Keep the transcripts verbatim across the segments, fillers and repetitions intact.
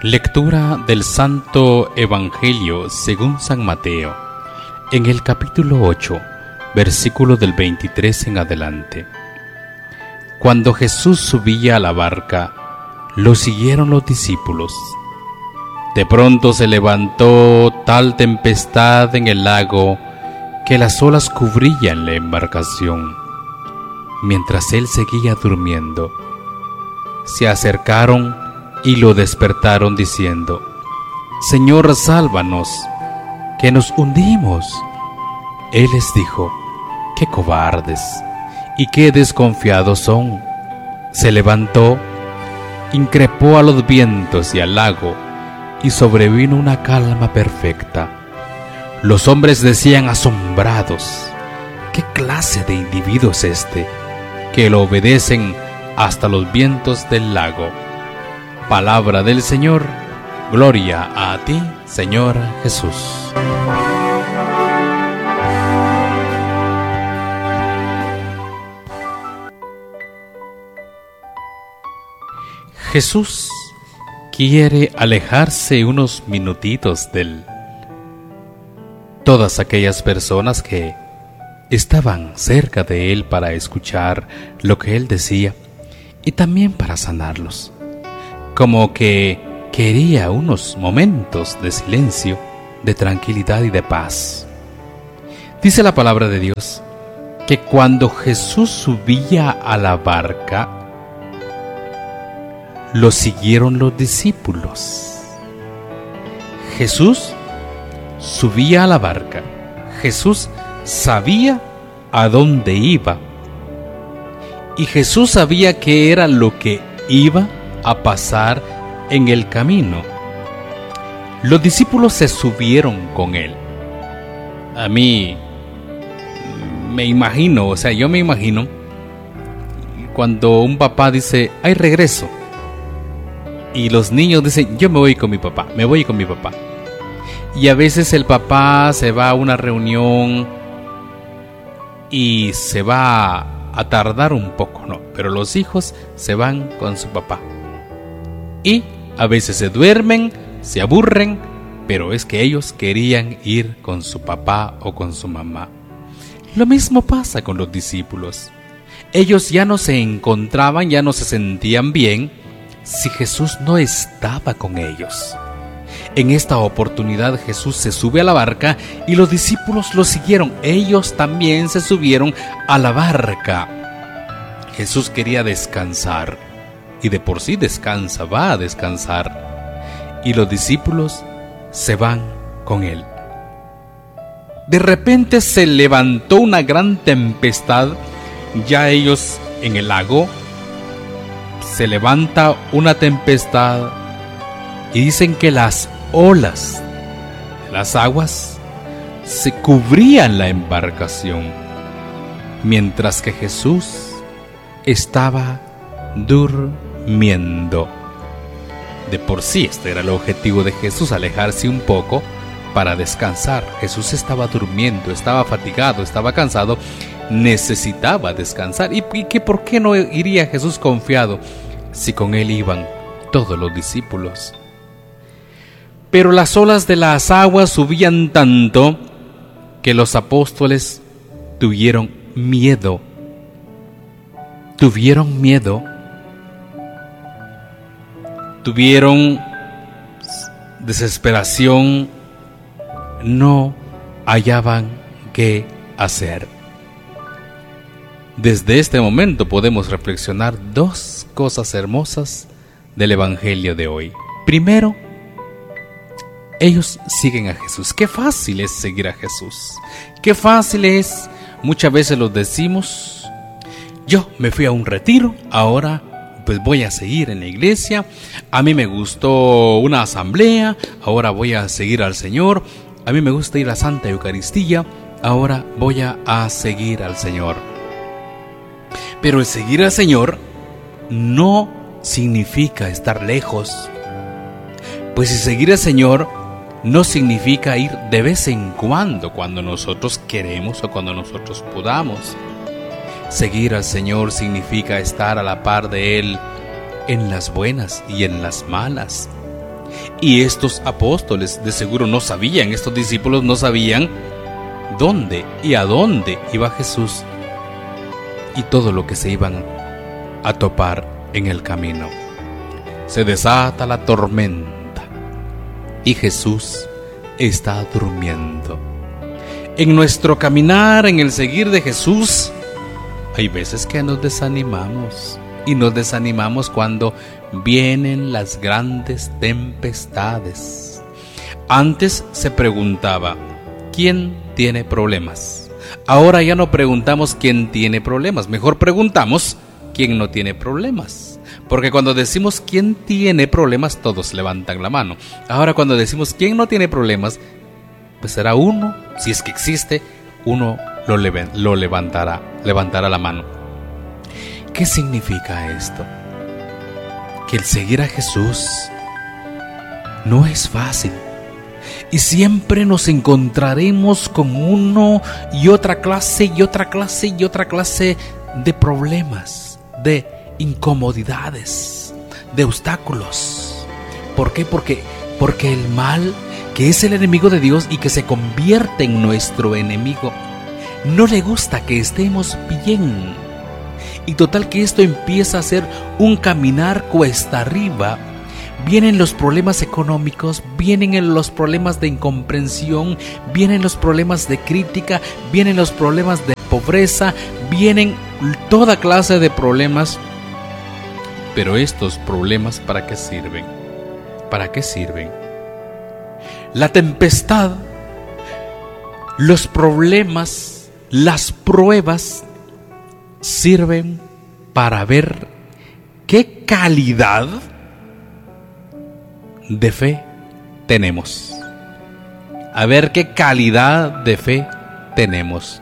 Lectura del Santo Evangelio según San Mateo, en el capítulo ocho, versículo del veintitrés en adelante. Cuando Jesús subía a la barca, lo siguieron los discípulos. De pronto se levantó tal tempestad en el lago que las olas cubrían la embarcación. Mientras él seguía durmiendo, se acercaron y lo despertaron diciendo: Señor, sálvanos, que nos hundimos. Él les dijo: qué cobardes y qué desconfiados son. Se levantó, increpó a los vientos y al lago, y sobrevino una calma perfecta. Los hombres decían asombrados: ¿qué clase de individuo es este, que lo obedecen hasta los vientos del lago? Palabra del Señor. Gloria a ti, Señor Jesús. Jesús quiere alejarse unos minutitos de él. Todas aquellas personas que estaban cerca de él para escuchar lo que él decía y también para sanarlos, como que quería unos momentos de silencio, de tranquilidad y de paz. Dice la palabra de Dios que cuando Jesús subía a la barca, lo siguieron los discípulos. Jesús subía a la barca. Jesús sabía a dónde iba. Y Jesús sabía qué era lo que iba a pasar en el camino. Los discípulos se subieron con él. A mí me imagino, o sea, yo me imagino cuando un papá dice: hay regreso, y los niños dicen: yo me voy con mi papá, me voy con mi papá. Y a veces el papá se va a una reunión y se va a tardar un poco, ¿no? Pero los hijos se van con su papá. Y a veces se duermen, se aburren, pero es que ellos querían ir con su papá o con su mamá. Lo mismo pasa con los discípulos. Ellos ya no se encontraban, ya no se sentían bien si Jesús no estaba con ellos. En esta oportunidad Jesús se sube a la barca y los discípulos lo siguieron. Ellos también se subieron a la barca. Jesús quería descansar, y de por sí descansa, va a descansar, y los discípulos se van con él. De repente se levantó una gran tempestad, ya ellos en el lago. Se levanta una tempestad y dicen que las olas, las aguas, se cubrían la embarcación, mientras que Jesús estaba durmiendo. De por sí este era el objetivo de Jesús, alejarse un poco para descansar. Jesús estaba durmiendo, estaba fatigado, estaba cansado, necesitaba descansar. ¿Y, y que por qué no iría Jesús confiado si con él iban todos los discípulos? Pero las olas de las aguas subían tanto que los apóstoles tuvieron miedo. Tuvieron miedo. Tuvieron desesperación. No hallaban qué hacer. Desde este momento podemos reflexionar dos cosas hermosas del Evangelio de hoy. Primero, ellos siguen a Jesús. Qué fácil es seguir a Jesús. Qué fácil es, muchas veces lo decimos: yo me fui a un retiro, ahora pues voy a seguir en la iglesia. A mí me gustó una asamblea, ahora voy a seguir al Señor. A mí me gusta ir a Santa Eucaristía, ahora voy a, a seguir al Señor. Pero el seguir al Señor no significa estar lejos. Pues si seguir al Señor no significa ir de vez en cuando, cuando nosotros queremos o cuando nosotros podamos. Seguir al Señor significa estar a la par de Él en las buenas y en las malas. Y estos apóstoles de seguro no sabían, estos discípulos no sabían dónde y a dónde iba Jesús y todo lo que se iban a topar en el camino. Se desata la tormenta y Jesús está durmiendo. En nuestro caminar, en el seguir de Jesús, hay veces que nos desanimamos, y nos desanimamos cuando vienen las grandes tempestades. Antes se preguntaba, ¿quién tiene problemas? Ahora ya no preguntamos quién tiene problemas, mejor preguntamos quién no tiene problemas. Porque cuando decimos quién tiene problemas, todos levantan la mano. Ahora cuando decimos quién no tiene problemas, pues será uno, si es que existe, uno lo, leve, lo levantará, levantará la mano. ¿Qué significa esto? Que el seguir a Jesús no es fácil. Y siempre nos encontraremos con uno y otra clase y otra clase y otra clase de problemas, de incomodidades, de obstáculos. ¿Por qué? Porque, porque el mal, que es el enemigo de Dios y que se convierte en nuestro enemigo, no le gusta que estemos bien. Y total que esto empieza a ser un caminar cuesta arriba. Vienen los problemas económicos, vienen los problemas de incomprensión, vienen los problemas de crítica, vienen los problemas de pobreza, vienen toda clase de problemas. Pero estos problemas, ¿para qué sirven? ¿Para qué sirven? La tempestad, los problemas, las pruebas sirven para ver qué calidad de fe tenemos. A ver qué calidad de fe tenemos.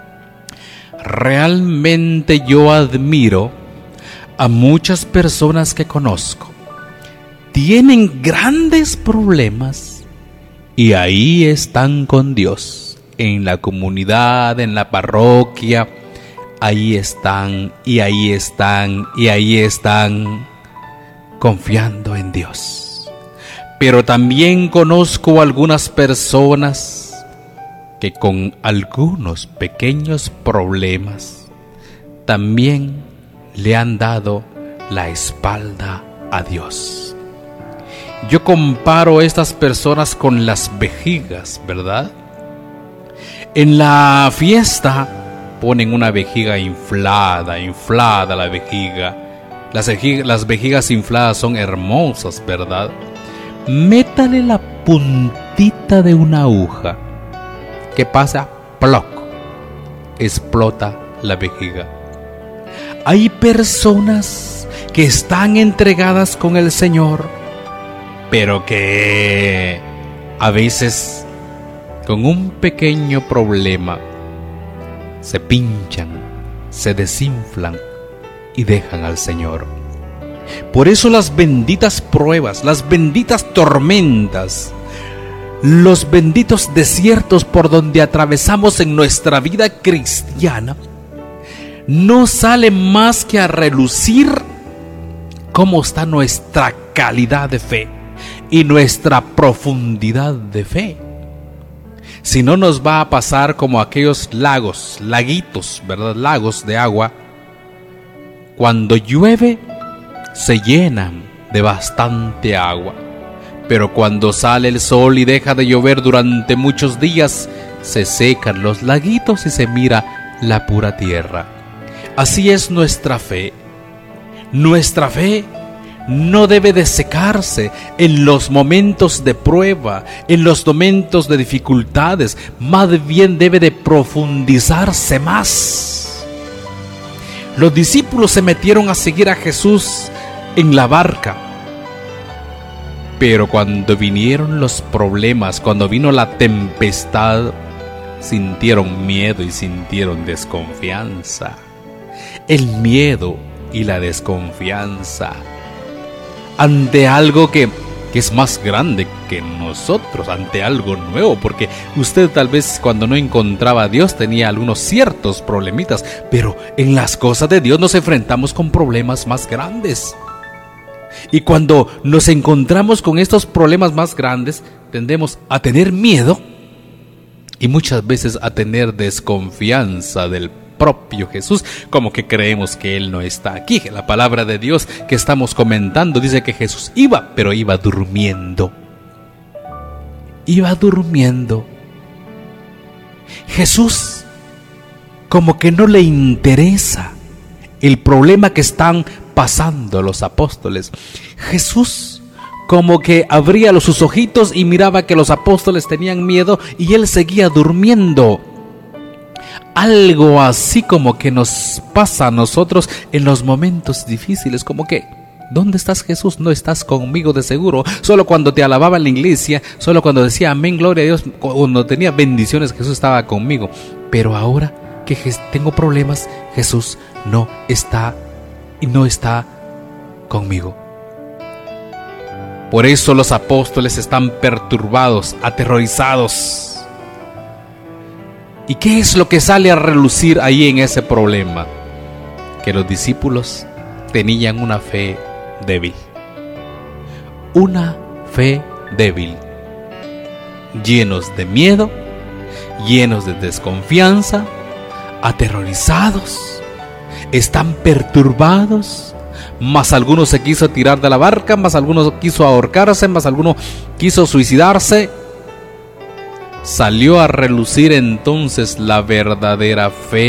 Realmente yo admiro a muchas personas que conozco. Tienen grandes problemas y ahí están con Dios, en la comunidad, en la parroquia. Ahí están y ahí están y ahí están confiando en Dios. Pero también conozco algunas personas que con algunos pequeños problemas también le han dado la espalda a Dios. Yo comparo a estas personas con las vejigas, ¿verdad? En la fiesta ponen una vejiga inflada, inflada la vejiga. Las, vejiga, las vejigas infladas son hermosas, ¿verdad? Métale la puntita de una aguja. ¿Qué pasa? ¡Ploc! Explota la vejiga. Hay personas que están entregadas con el Señor, pero que a veces con un pequeño problema se pinchan, se desinflan y dejan al Señor. Por eso las benditas pruebas, las benditas tormentas, los benditos desiertos por donde atravesamos en nuestra vida cristiana, no salen más que a relucir cómo está nuestra calidad de fe y nuestra profundidad de fe. Si no, nos va a pasar como aquellos lagos, laguitos, ¿verdad? Lagos de agua. Cuando llueve, se llenan de bastante agua. Pero cuando sale el sol y deja de llover durante muchos días, se secan los laguitos y se mira la pura tierra. Así es nuestra fe. Nuestra fe no debe de secarse en los momentos de prueba, en los momentos de dificultades. Más bien debe de profundizarse más. Los discípulos se metieron a seguir a Jesús en la barca. Pero cuando vinieron los problemas, cuando vino la tempestad, sintieron miedo y sintieron desconfianza. El miedo y la desconfianza ante algo que, que es más grande que nosotros, ante algo nuevo, porque usted tal vez cuando no encontraba a Dios tenía algunos ciertos problemitas, pero en las cosas de Dios nos enfrentamos con problemas más grandes. Y cuando nos encontramos con estos problemas más grandes, tendemos a tener miedo y muchas veces a tener desconfianza del propio Jesús, como que creemos que Él no está aquí. La palabra de Dios que estamos comentando dice que Jesús iba, pero iba durmiendo. Iba durmiendo. Jesús como que no le interesa el problema que están pasando los apóstoles. Jesús como que abría los sus ojitos y miraba que los apóstoles tenían miedo y Él seguía durmiendo. Algo así como que nos pasa a nosotros en los momentos difíciles, como que ¿dónde estás, Jesús? No estás conmigo de seguro. Solo cuando te alababa en la iglesia, solo cuando decía amén, gloria a Dios, cuando tenía bendiciones, Jesús estaba conmigo. Pero ahora que tengo problemas, Jesús no está y no está conmigo. Por eso los apóstoles están perturbados, aterrorizados. ¿Y qué es lo que sale a relucir ahí en ese problema? Que los discípulos tenían una fe débil. Una fe débil. Llenos de miedo, llenos de desconfianza, aterrorizados, están perturbados. Más alguno se quiso tirar de la barca, más alguno quiso ahorcarse, más alguno quiso suicidarse. Salió a relucir entonces la verdadera fe